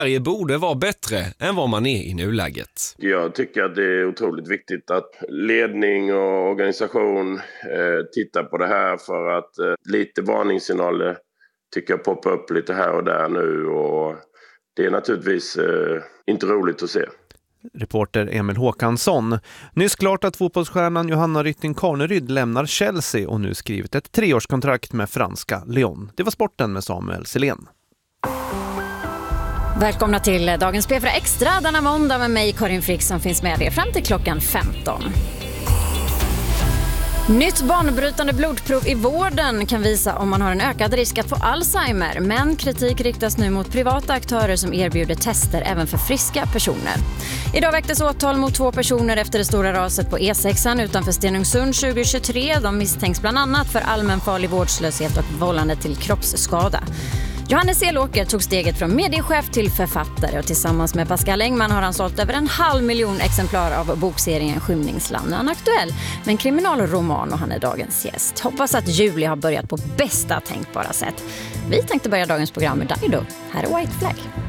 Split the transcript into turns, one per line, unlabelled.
Sverige borde vara bättre än vad man är i nuläget.
Jag tycker att det är otroligt viktigt att ledning och organisation tittar på det här, för att lite varningssignaler tycker jag poppar upp lite här och där nu, och det är naturligtvis inte roligt att se.
Reporter Emil Håkansson. Nyss klart att fotbollsstjärnan Johanna Rytting-Karneryd lämnar Chelsea och nu skrivit ett 3-årskontrakt med franska Lyon. Det var sporten med Samuel Selén.
Välkomna till dagens P4 Extra denna måndag med mig Karin Frick som finns med er fram till klockan 15. Nytt banbrytande blodprov i vården kan visa om man har en ökad risk att få Alzheimer, men kritik riktas nu mot privata aktörer som erbjuder tester även för friska personer. Idag väcktes åtal mot 2 personer efter det stora raset på E6 utanför Stenungsund 2023. De misstänks bland annat för allmänfarlig vårdslöshet och vållande till kroppsskada. Johannes Elåker tog steget från mediechef till författare och tillsammans med Pascal Engman har han sålt över 500 000 exemplar av bokserien Skymningsland. Han är aktuell med en kriminalroman och han är dagens gäst. Hoppas att juli har börjat på bästa tänkbara sätt. Vi tänkte börja dagens program med Dido. Här är White Flag.